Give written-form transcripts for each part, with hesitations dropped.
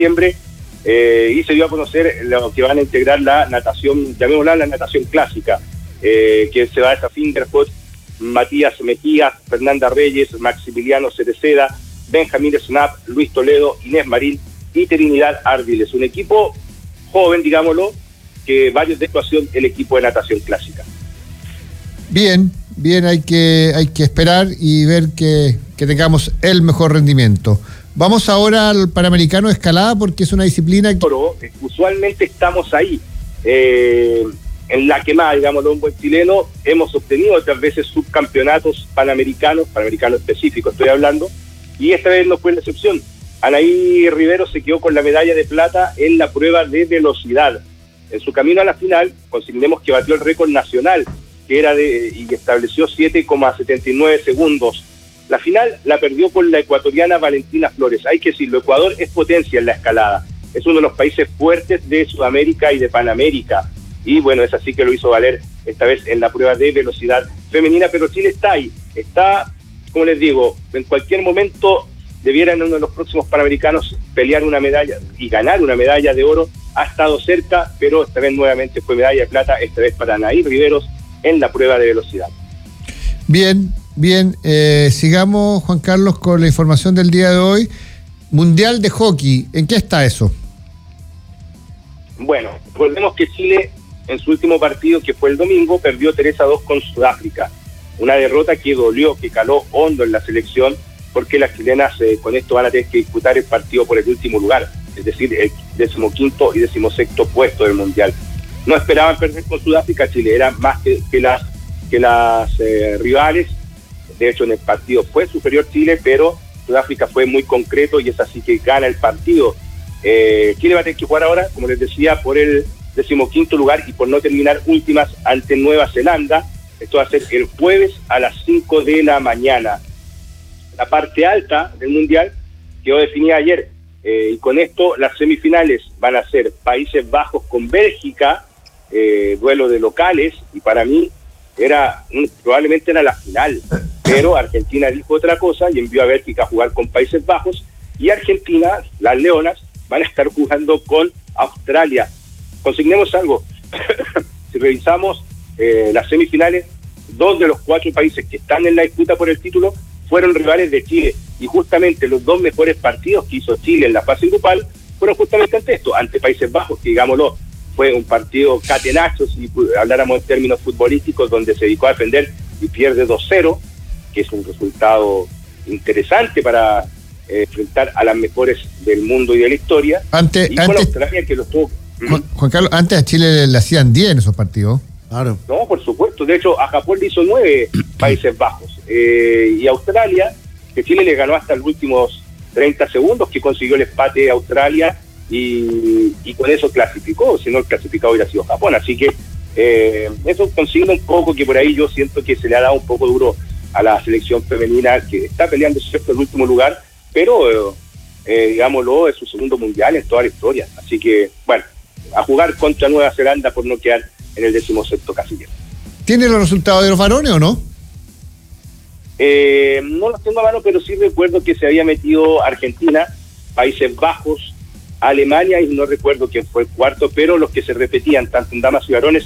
septiembre, y se dio a conocer lo que van a integrar la natación, llamémosla la natación clásica, que se va a Fingerfoot, Matías Mejías, Fernanda Reyes, Maximiliano Cereceda, Benjamín Snap, Luis Toledo, Inés Marín y Trinidad Ardiles. Un equipo joven, digámoslo, que varios de estos ha sido el equipo de natación clásica. Bien, hay que esperar y ver que tengamos el mejor rendimiento. Vamos ahora al Panamericano de Escalada, porque es una disciplina que... Usualmente estamos ahí, en la quemada, digámoslo, un buen chileno. Hemos obtenido otras veces subcampeonatos panamericanos específicos estoy hablando, y esta vez no fue la excepción. Anaí Rivero se quedó con la medalla de plata en la prueba de velocidad. En su camino a la final, consignemos que batió el récord nacional, que era y estableció 7,79 segundos. La final la perdió con la ecuatoriana Valentina Flores. Hay que decirlo, Ecuador es potencia en la escalada. Es uno de los países fuertes de Sudamérica y de Panamérica. Y bueno, es así que lo hizo valer esta vez en la prueba de velocidad femenina. Pero Chile está ahí. Está, como les digo, en cualquier momento debiera en uno de los próximos Panamericanos pelear una medalla y ganar una medalla de oro. Ha estado cerca, pero esta vez nuevamente fue medalla de plata, esta vez para Anaí Riveros en la prueba de velocidad. Bien, sigamos, Juan Carlos, con la información del día de hoy. Mundial de Hockey, ¿en qué está eso? Bueno, recordemos que Chile en su último partido, que fue el domingo, perdió 3-2 con Sudáfrica. Una derrota que dolió, que caló hondo en la selección, porque las chilenas con esto van a tener que disputar el partido por el último lugar, es decir, el 15º y 16º puesto del Mundial. No esperaban perder con Sudáfrica. Chile era más que las rivales. De hecho, en el partido fue superior Chile, pero Sudáfrica fue muy concreto y es así que gana el partido. Chile va a tener que jugar ahora, como les decía, por el 15º lugar y por no terminar últimas ante Nueva Zelanda. Esto va a ser el jueves a las 5 de la mañana. La parte alta del Mundial quedó definida ayer, y con esto las semifinales van a ser Países Bajos con Bélgica, duelo de locales, y para mí probablemente era la final, pero Argentina dijo otra cosa y envió a Bélgica a jugar con Países Bajos, y Argentina, las Leonas, van a estar jugando con Australia. Consignemos algo, si revisamos las semifinales, 2 de los 4 países que están en la disputa por el título fueron rivales de Chile, y justamente los 2 mejores partidos que hizo Chile en la fase grupal fueron justamente ante Países Bajos, que digámoslo, fue un partido catenacho, si habláramos en términos futbolísticos, donde se dedicó a defender y pierde 2-0, que es un resultado interesante para enfrentar a las mejores del mundo y de la historia. Con Australia, que lo tuvo. Juan Carlos, antes a Chile le hacían 10 en esos partidos. Claro. No, por supuesto. De hecho, a Japón le hizo 9 Países Bajos. Y Australia, que Chile le ganó hasta los últimos 30 segundos, que consiguió el empate a Australia, y con eso clasificó. Si no, el clasificado hubiera sido Japón. Así que eso consigna un poco que por ahí yo siento que se le ha dado un poco duro a la selección femenina, que está peleando el último lugar, pero digámoslo, es su segundo mundial en toda la historia. Así que, bueno, a jugar contra Nueva Zelanda por no quedar en el 16º casillero. ¿Tiene los resultados de los varones o no? No los tengo a mano, pero sí recuerdo que se había metido Argentina, Países Bajos, Alemania, y no recuerdo quién fue el cuarto, pero los que se repetían tanto en damas y varones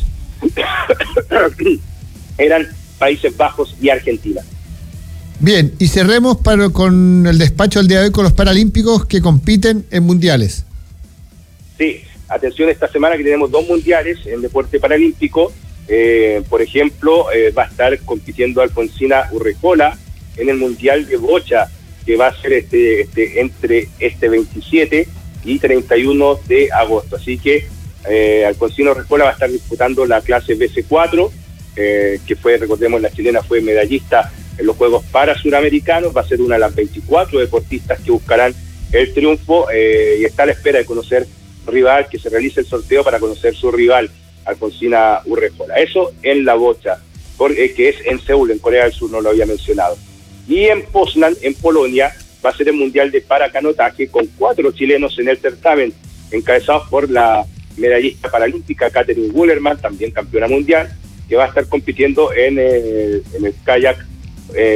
eran Países Bajos y Argentina. Bien, y cerremos con el despacho del día de hoy con los paralímpicos que compiten en mundiales. Sí, atención, esta semana que tenemos 2 mundiales en deporte paralímpico. Por ejemplo, va a estar compitiendo Alfonsina Urrejola en el Mundial de Bocha, que va a ser entre este 27 y 31 de agosto. Así que Alfonsina Urrejola va a estar disputando la clase BC4, que fue, recordemos, la chilena fue medallista en los Juegos Suramericanos. Va a ser una de las 24 deportistas que buscarán el triunfo, y está a la espera de conocer rival, que se realice el sorteo para conocer su rival, Alfonsina Urrejola. Eso en la bocha, que es en Seúl, en Corea del Sur, no lo había mencionado. Y en Poznan, en Polonia, va a ser el Mundial de Paracanotaje, con 4 chilenos en el certamen, encabezados por la medallista paralímpica Katherine Wullerman, también campeona mundial, que va a estar compitiendo en el kayak